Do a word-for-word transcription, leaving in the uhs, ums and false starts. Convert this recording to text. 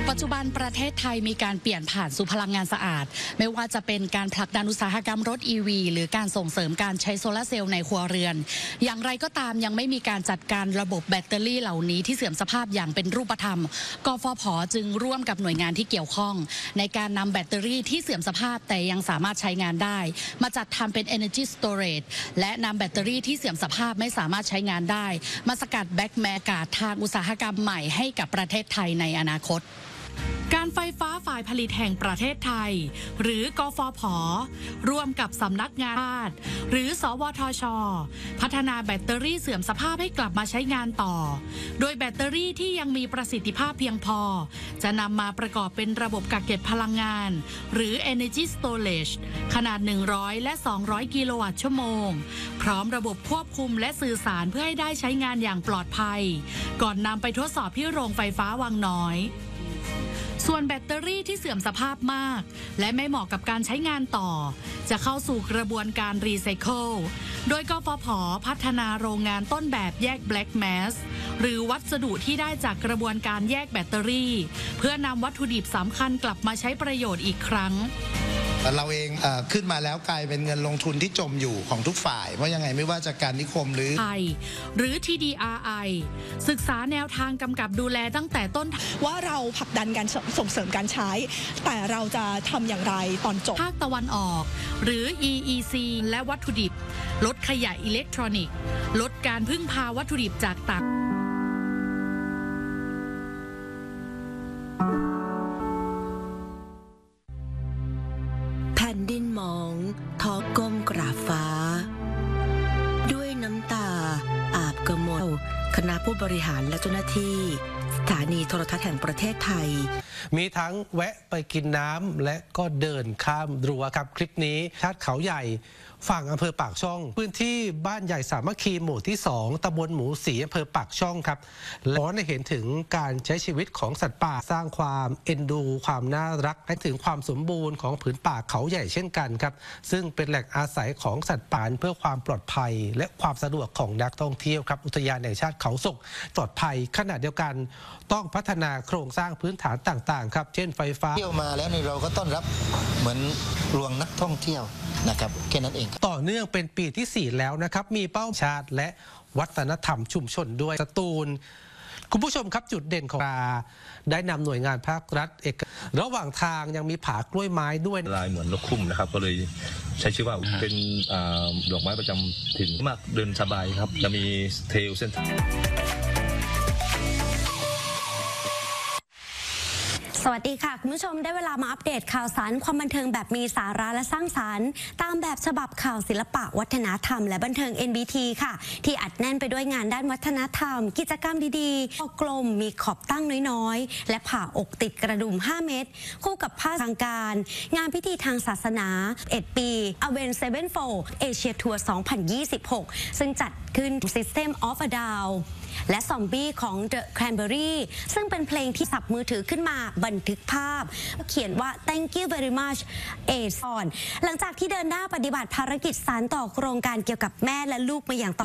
ปัจจุบันประเทศไทยมีการเปลี่ยนผ่านสู่พลังงานสะอาดไม่ว่าจะเป็นการผลักดันอุตสาหกรรมรถ อี วี หรือการส่งเสริมการใช้โซลาร์เซลล์ในครัวเรือนอย่างไรก็ตามยังไม่มีการจัดการระบบแบตเตอรี่เหล่านี้ที่เสื่อมสภาพอย่างเป็นรูปธรรมกฟผ.จึงร่วมกับหน่วยงานที่เกี่ยวข้องในการนำแบตเตอรี่ที่เสื่อมสภาพแต่ยังสามารถใช้งานได้มาจัดทำเป็น Energy Storage และนำแบตเตอรี่ที่เสื่อมสภาพไม่สามารถใช้งานได้มาสกัดแบ็กแมกาทางอุตสาหกรรมใหม่ให้กับประเทศไทยในอนาคตการไฟฟ้าฝ่ายผลิตแห่งประเทศไทยหรือกฟผ.ร่วมกับสำนักงานชาติหรือสวทช.พัฒนาแบตเตอรี่เสื่อมสภาพให้กลับมาใช้งานต่อโดยแบตเตอรี่ที่ยังมีประสิทธิภาพเพียงพอจะนำมาประกอบเป็นระบบกักเก็บพลังงานหรือ Energy Storage ขนาดหนึ่งร้อยและสองร้อยกิโลวัตต์ชั่วโมงพร้อมระบบควบคุมและสื่อสารเพื่อให้ได้ใช้งานอย่างปลอดภัยก่อนนำไปทดสอบที่โรงไฟฟ้าวังน้อยส่วนแบตเตอรี่ที่เสื่อมสภาพมากและไม่เหมาะกับการใช้งานต่อจะเข้าสู่กระบวนการรีไซเคิลโดยกฟผ.พัฒนาโรงงานต้นแบบแยกแบล็กแมสหรือวัสดุที่ได้จากกระบวนการแยกแบตเตอรี่เพื่อนำวัตถุดิบสำคัญกลับมาใช้ประโยชน์อีกครั้งเราเองเอ่อขึ้นมาแล้วกลายเป็นเงินลงทุนที่จมอยู่ของทุกฝ่ายเพราะยังไงไม่ว่าจะการนิคมหรือไทยหรือ ที ดี อาร์ ไอ ศึกษาแนวทางกำกับดูแลตั้งแต่ต้นว่าเราผลักดันการส่งเสริมการใช้แต่เราจะทำอย่างไรตอนจบภาคตะวันออกหรือ อี อี ซี และวัตถุดิบลดขยะอิเล็กทรอนิกส์ลดการพึ่งพาวัตถุดิบจากต่างแผ่นดินมองท้องก้มกราบฟ้าด้วยน้ำตาอาบกระหม่อมคณะผู้บริหารและเจ้าหน้าที่สถานีโทรทัศน์แห่งประเทศไทยมีทั้งแวะไปกินน้ำและก็เดินข้ามรั้วครับคลิปนี้ชาติเขาใหญ่ฝั่งอำเภอปากช่องพื้นที่บ้านใหญ่สามัคคีหมู่ที่สองตำบลหมูสีอำเภอปากช่องครับล้อนให้เห็นถึงการใช้ชีวิตของสัตว์ป่าสร้างความเอ็นดูความน่ารักและถึงความสมบูรณ์ของผืนป่าเขาใหญ่เช่นกันครับซึ่งเป็นแหล่งอาศัยของสัตว์ป่าเพื่อความปลอดภัยและความสะดวกของนักท่องเที่ยวครับอุทยานแห่งชาติเขาศกปลอดภัยขณะเดียวกันต้องพัฒนาโครงสร้างพื้นฐานต่างๆครับเช่นไฟฟ้าเที่ยวมาแล้วนี่เราก็ต้อนรับเหมือนรวงนักท่องเที่ยวนะครับแค่นั้นเองต่อเนื่องเป็นปีที่สี่แล้วนะครับมีเป้าชาติและวัฒนธรรมชุมชนด้วยสตูลคุณผู้ชมครับจุดเด่นของเราได้นำหน่วยงานภาครัฐเอกระหว่างทางยังมีผากล้วยไม้ด้วยลายเหมือนนกคุ้มนะครับก็เลยใช้ชื่อว่าเป็นดอกไม้ประจำถิ่นมากเดินสบายครับจะมีเทลเส้นสวัสดีค่ะคุณผู้ชมได้เวลามาอัปเดตข่าวสารความบันเทิงแบบมีสาระและสร้างสรรค์ตามแบบฉบับข่าวศิลปะวัฒนธรรมและบันเทิง เอ็น บี ที ค่ะที่อัดแน่นไปด้วยงานด้านวัฒนธรรมกิจกรรมดีๆกลมมีขอบตั้งน้อยๆและผ่าอกติดกระดุมห้าเมตรคู่กับผ้าทางการงานพิธีทางศาสนาเอ็ดปี Avenged Sevenfold Asia Tour สองพันยี่สิบหกซึ่งจัดขึ้น System of a Downและซอมบี้ของ The Cranberry ซึ่งเป็นเพลงที่สับมือถือขึ้นมาบันทึกภาพเขียนว่า thank you very much เอซอนหลังจากที่เดินหน้าปฏิบัติภารกิจสานต่อโครงการเกี่ยวกับแม่และลูกมาอย่างต่อ